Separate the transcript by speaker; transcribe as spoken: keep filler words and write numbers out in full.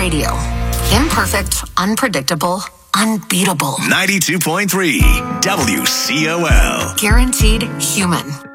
Speaker 1: radio. Imperfect, unpredictable, unbeatable.
Speaker 2: ninety-two point three W C O L.
Speaker 1: Guaranteed human.